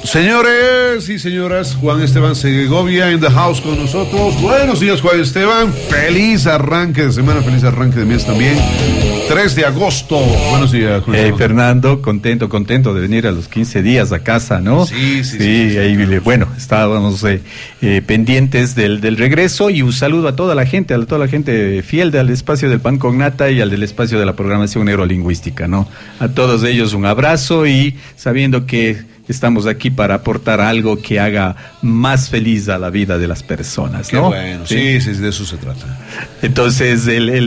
Señores y señoras, Juan Esteban Segovia in the house con nosotros. Buenos días, Juan Esteban. Feliz arranque de semana, feliz arranque de mes también. 3 de agosto. Buenos días, Juan Esteban. Fernando, contento de venir a los 15 días a casa, ¿no? Sí. Ahí, bueno, estábamos pendientes del regreso, y un saludo a toda la gente fiel del espacio del Pan con Nata y al del espacio de la programación neurolingüística, ¿no? A todos ellos un abrazo, y sabiendo que estamos aquí para aportar algo que haga más feliz a la vida de las personas, ¿no? Qué bueno, sí, de eso se trata. Entonces,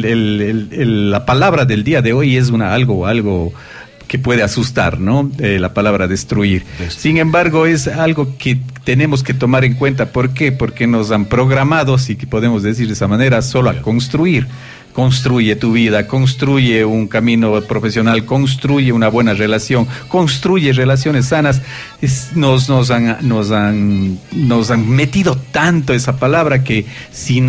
la palabra del día de hoy es algo que puede asustar, ¿no? La palabra destruir. Sin embargo, es algo que tenemos que tomar en cuenta. ¿Por qué? Porque nos han programado, si podemos decir de esa manera, solo a construir. Construye tu vida, construye un camino profesional, construye una buena relación, construye relaciones sanas. Nos han metido tanto esa palabra que si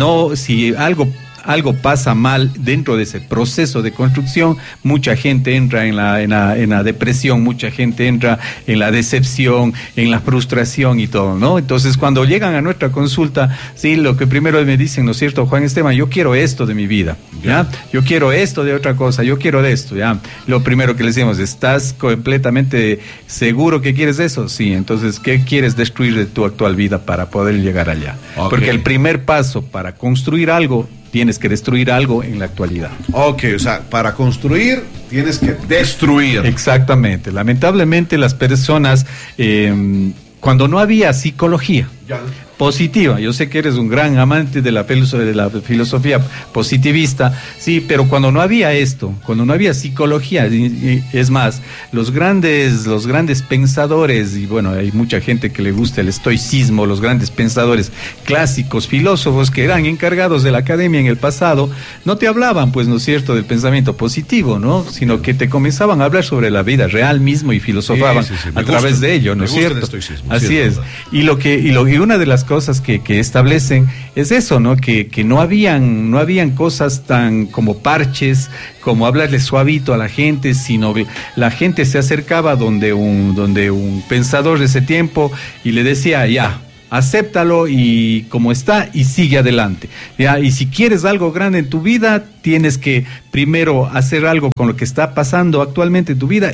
algo pasa mal dentro de ese proceso de construcción, mucha gente entra en la depresión, mucha gente entra en la decepción, en la frustración y todo, ¿no? Entonces, cuando llegan a nuestra consulta, sí, lo que primero me dicen, ¿no es cierto, Juan Esteban? Yo quiero esto de mi vida, ¿ya? Yo quiero esto de otra cosa, yo quiero de esto, ¿ya? Lo primero que les decimos, ¿estás completamente seguro que quieres eso? Sí. Entonces, ¿qué quieres destruir de tu actual vida para poder llegar allá? Okay. Porque el primer paso para construir algo, tienes que destruir algo en la actualidad. Ok, o sea, para construir tienes que destruir. Exactamente. Lamentablemente las personas, cuando no había psicología positiva, yo sé que eres un gran amante de la filosofía positivista, sí, pero cuando no había esto, cuando no había psicología, es más, los grandes pensadores, y bueno, hay mucha gente que le gusta el estoicismo, los grandes pensadores clásicos, filósofos que eran encargados de la academia en el pasado, no te hablaban, pues, ¿no es cierto?, del pensamiento positivo, ¿no?, sino que te comenzaban a hablar sobre la vida real mismo y filosofaban a través de ello, ¿no es cierto? Así es. Y una de las cosas que establecen es eso, ¿no? Que no habían cosas tan como parches, como hablarle suavito a la gente, sino que la gente se acercaba donde un pensador de ese tiempo y le decía, ya, acéptalo y como está y sigue adelante, ¿ya? Y si quieres algo grande en tu vida, tienes que primero hacer algo con lo que está pasando actualmente en tu vida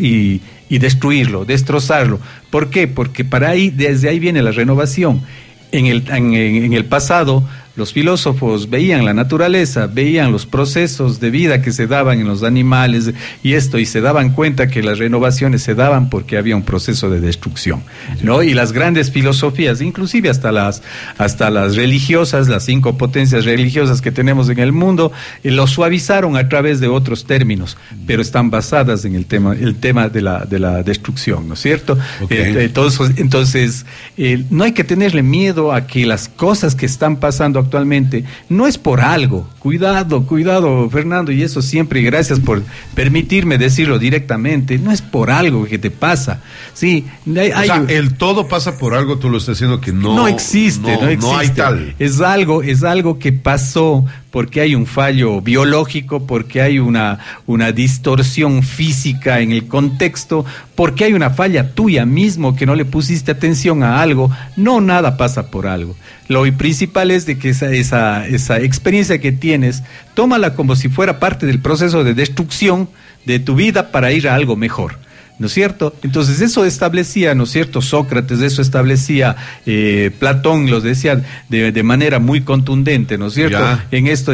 y destruirlo, destrozarlo. ¿Por qué? Porque desde ahí viene la renovación. En el pasado, los filósofos veían la naturaleza, veían los procesos de vida que se daban en los animales y se daban cuenta que las renovaciones se daban porque había un proceso de destrucción, ¿no? Y las grandes filosofías, inclusive hasta las religiosas, las 5 potencias religiosas que tenemos en el mundo, lo suavizaron a través de otros términos, pero están basadas en el tema de la destrucción, ¿no es cierto? Okay. Entonces, no hay que tenerle miedo a que las cosas que están pasando actualmente no es por algo. Cuidado, Fernando, y eso siempre, y gracias por permitirme decirlo directamente, no es por algo que te pasa. Sí, el todo pasa por algo, tú lo estás diciendo que no existe. No hay tal. Es algo que pasó porque hay un fallo biológico, porque hay una distorsión física en el contexto, porque hay una falla tuya mismo que no le pusiste atención a algo. No, nada pasa por algo. Lo principal es de que esa experiencia que tienes, tómala como si fuera parte del proceso de destrucción de tu vida para ir a algo mejor, ¿no es cierto? Entonces eso establecía, ¿no es cierto?, Sócrates, eso establecía Platón, los decía de manera muy contundente, ¿no es cierto? Ya.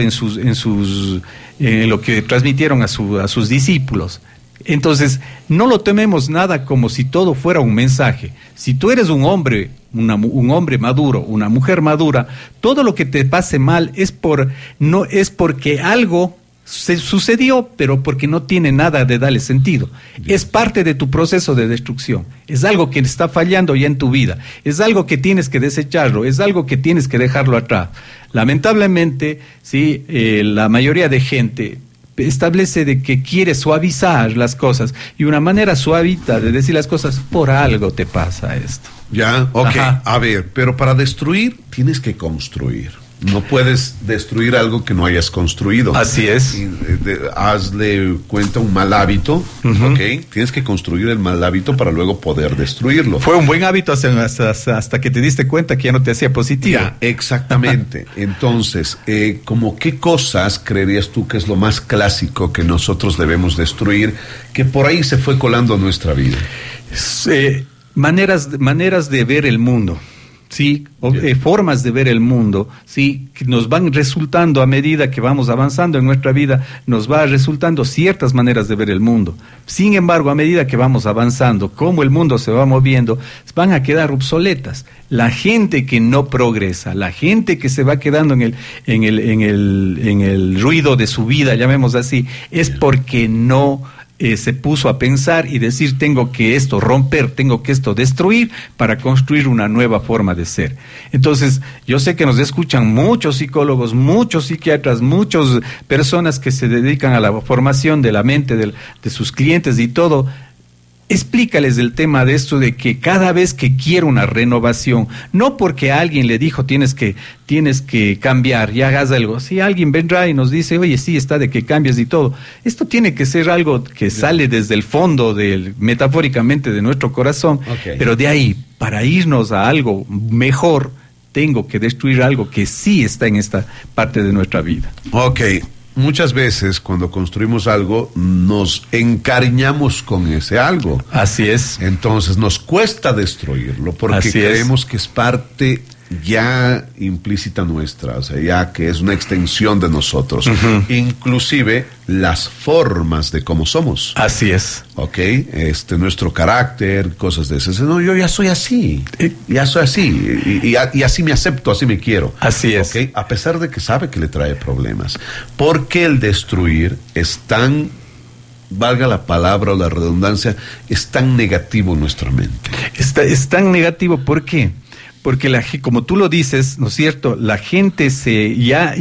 En lo que transmitieron a sus discípulos. Entonces, no lo tomemos nada como si todo fuera un mensaje. Si tú eres un hombre maduro, una mujer madura, todo lo que te pase mal no es porque algo se sucedió, pero porque no tiene nada de darle sentido. Es parte de tu proceso de destrucción. Es algo que está fallando ya en tu vida. Es algo que tienes que desecharlo. Es algo que tienes que dejarlo atrás. Lamentablemente, sí, la mayoría de gente establece de que quiere suavizar las cosas, y una manera suavita de decir las cosas, por algo te pasa esto. Ya, ok. Ajá. A ver, pero para destruir tienes que construir. No puedes destruir algo que no hayas construido. Así es. Hazle cuenta un mal hábito, ¿ok? Tienes que construir el mal hábito para luego poder destruirlo. Fue un buen hábito hasta que te diste cuenta que ya no te hacía positivo. Ya, exactamente. Entonces, ¿como qué cosas creerías tú que es lo más clásico que nosotros debemos destruir, que por ahí se fue colando nuestra vida? Maneras de ver el mundo. Sí, formas de ver el mundo, sí, que nos van resultando a medida que vamos avanzando en nuestra vida, nos va resultando ciertas maneras de ver el mundo. Sin embargo, a medida que vamos avanzando, como el mundo se va moviendo, van a quedar obsoletas. La gente que no progresa, la gente que se va quedando en el ruido de su vida, llamemos así, es porque no se puso a pensar y decir, tengo que esto romper, tengo que esto destruir para construir una nueva forma de ser. Entonces, yo sé que nos escuchan muchos psicólogos, muchos psiquiatras, muchas personas que se dedican a la formación de la mente de sus clientes y todo. Explícales el tema de esto de que cada vez que quiero una renovación, no porque alguien le dijo tienes que cambiar y hagas algo, si alguien vendrá y nos dice, oye, sí, está de que cambies y todo, esto tiene que ser algo que sale desde el fondo, metafóricamente, de nuestro corazón, pero de ahí, para irnos a algo mejor, tengo que destruir algo que sí está en esta parte de nuestra vida. Muchas veces cuando construimos algo nos encariñamos con ese algo. Así es. Entonces nos cuesta destruirlo porque creemos que es parte ya implícita nuestra, o sea, ya que es una extensión de nosotros, inclusive las formas de cómo somos. Así es. Nuestro carácter, cosas de esas. No, yo ya soy así, y así me acepto, así me quiero. Así es. A pesar de que sabe que le trae problemas. Porque el destruir es tan, valga la palabra o la redundancia, es tan negativo en nuestra mente. Es tan negativo, ¿por qué? Porque como tú lo dices, ¿no es cierto? La gente ya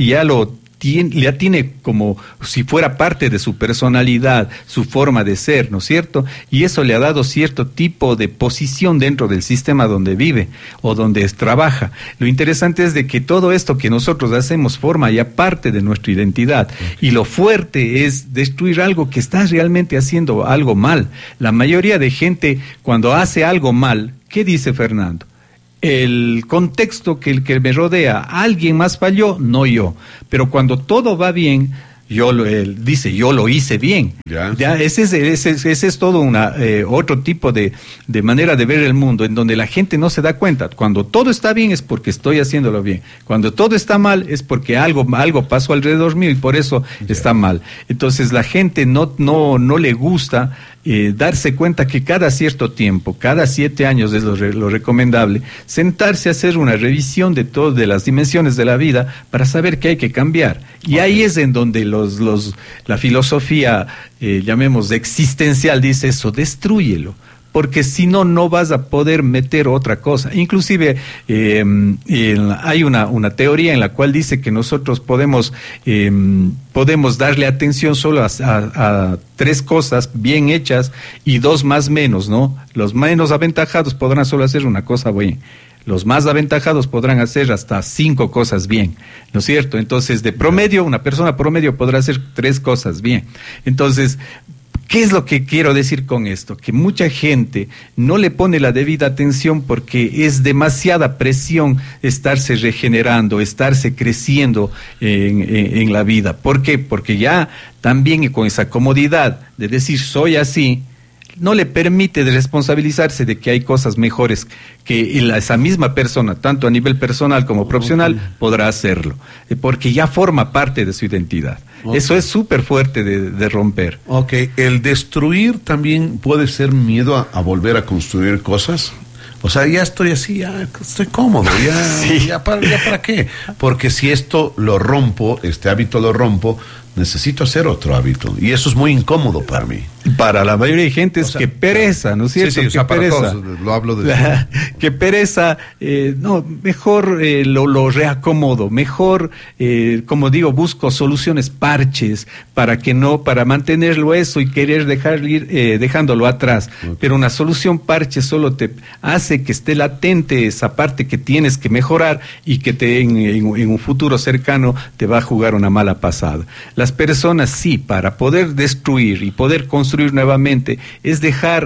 tiene como si fuera parte de su personalidad, su forma de ser, ¿no es cierto? Y eso le ha dado cierto tipo de posición dentro del sistema donde vive o donde trabaja. Lo interesante es de que todo esto que nosotros hacemos forma ya parte de nuestra identidad. Y lo fuerte es destruir algo que está realmente haciendo algo mal. La mayoría de gente, cuando hace algo mal, ¿qué dice Fernando? El contexto que me rodea, alguien más falló, no yo. Pero cuando todo va bien, él dice, yo lo hice bien. Ya ese es todo otro tipo de manera de ver el mundo, en donde la gente no se da cuenta. Cuando todo está bien es porque estoy haciéndolo bien. Cuando todo está mal es porque algo pasó alrededor mío y por eso está mal. Entonces la gente no le gusta darse cuenta que cada cierto tiempo, cada 7 años es lo recomendable, sentarse a hacer una revisión de todas de las dimensiones de la vida para saber que hay que cambiar. Y ahí es en donde la filosofía, llamemos existencial, dice eso, destrúyelo. Porque si no vas a poder meter otra cosa. Inclusive hay una teoría en la cual dice que nosotros podemos darle atención solo a 3 cosas bien hechas y 2 más menos, ¿no? Los menos aventajados podrán solo hacer una cosa bien. Los más aventajados podrán hacer hasta 5 cosas bien, ¿no es cierto? Entonces, de promedio, una persona promedio podrá hacer 3 cosas bien. Entonces, ¿qué es lo que quiero decir con esto? Que mucha gente no le pone la debida atención porque es demasiada presión estarse regenerando, estarse creciendo en la vida. ¿Por qué? Porque ya también con esa comodidad de decir soy así, no le permite responsabilizarse de que hay cosas mejores que esa misma persona, tanto a nivel personal como profesional, podrá hacerlo, porque ya forma parte de su identidad. Eso es súper fuerte de romper. El destruir también puede ser miedo a volver a construir cosas. O sea, ya estoy así, ya estoy cómodo, ya para qué. Porque si esto lo rompo, este hábito lo rompo, necesito hacer otro hábito. Y eso es muy incómodo para mí. Para la mayoría de gente es que pereza, ¿no es cierto? Sí, que pereza. Para todos, lo hablo de que pereza, no, mejor lo reacomodo, mejor, como digo, busco soluciones, parches, para mantenerlo eso y querer dejándolo atrás. Okay. Pero una solución parche solo te hace que esté latente esa parte que tienes que mejorar y que en un futuro cercano te va a jugar una mala pasada. Las personas sí, para poder destruir y poder construir nuevamente, es dejar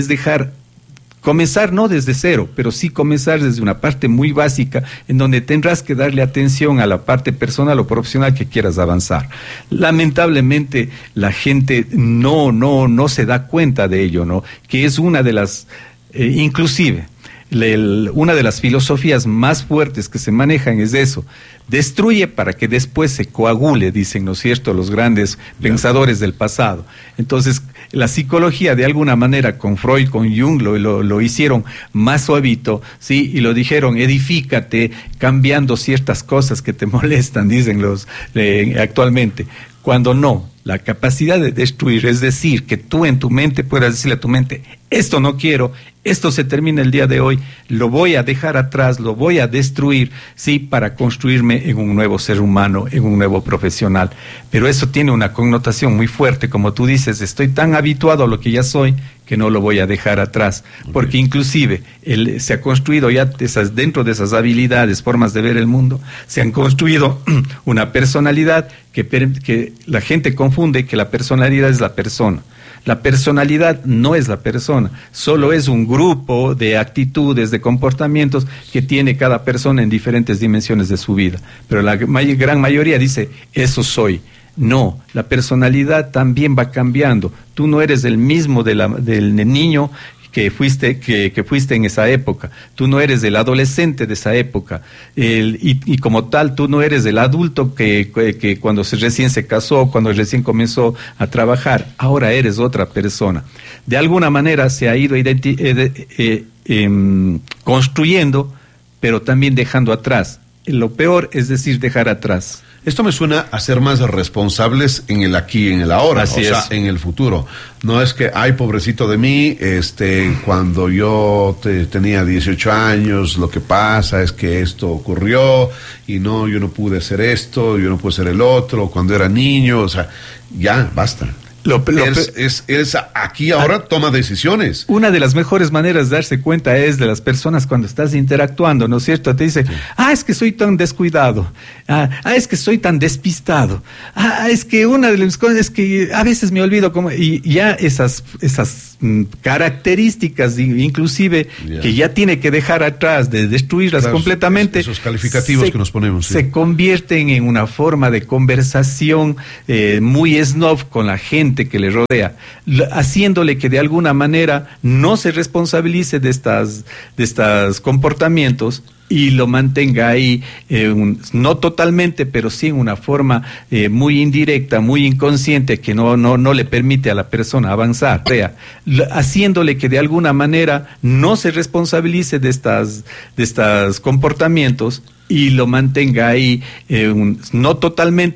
comenzar no desde cero, pero sí comenzar desde una parte muy básica en donde tendrás que darle atención a la parte personal o profesional que quieras avanzar. Lamentablemente la gente no se da cuenta de ello, ¿no? Que es una de las, inclusive, una de las filosofías más fuertes que se manejan es eso: destruye para que después se coagule, dicen, ¿no es cierto?, los grandes pensadores del pasado. Entonces, la psicología, de alguna manera, con Freud, con Jung, lo hicieron más suavito, ¿sí? Y lo dijeron: edifícate cambiando ciertas cosas que te molestan, dicen actualmente. Cuando no, la capacidad de destruir, es decir, que tú en tu mente puedas decirle a tu mente: esto no quiero, esto se termina el día de hoy, lo voy a dejar atrás, lo voy a destruir, sí, para construirme en un nuevo ser humano, en un nuevo profesional. Pero eso tiene una connotación muy fuerte, como tú dices: estoy tan habituado a lo que ya soy que no lo voy a dejar atrás, porque inclusive se ha construido ya dentro de esas habilidades, formas de ver el mundo, se han construido una personalidad que la gente confunde que la personalidad es la persona. La personalidad no es la persona, solo es un grupo de actitudes, de comportamientos que tiene cada persona en diferentes dimensiones de su vida. Pero la gran mayoría dice: eso soy. No, la personalidad también va cambiando. Tú no eres el mismo del niño que fuiste en esa época. Tú no eres el adolescente de esa época. Y como tal, tú no eres el adulto que cuando recién se casó, cuando recién comenzó a trabajar. Ahora eres otra persona. De alguna manera se ha ido construyendo, pero también dejando atrás. Lo peor es decir, dejar atrás. Esto me suena a ser más responsables en el aquí y en el ahora, Así es. sea, en el futuro. No es que, ay, pobrecito de mí, cuando yo tenía 18 años, lo que pasa es que esto ocurrió y no, yo no pude hacer esto, yo no pude hacer el otro, cuando era niño, o sea, ya, basta. Es aquí ahora toma decisiones. Una de las mejores maneras de darse cuenta es de las personas cuando estás interactuando, ¿no es cierto? Te dice: sí, es que soy tan descuidado, es que soy tan despistado, es que una de las cosas es que a veces me olvido cómo, y ya esas características inclusive que ya tiene que dejar atrás, de destruirlas completamente. Esos calificativos que nos ponemos. Se convierten en una forma de conversación muy snob con la gente que le rodea, haciéndole que de alguna manera no se responsabilice de estos comportamientos y lo mantenga ahí, no totalmente, pero sí en una forma muy indirecta, muy inconsciente, que no le permite a la persona avanzar, haciéndole que de alguna manera no se responsabilice de estos comportamientos y lo mantenga ahí, no totalmente,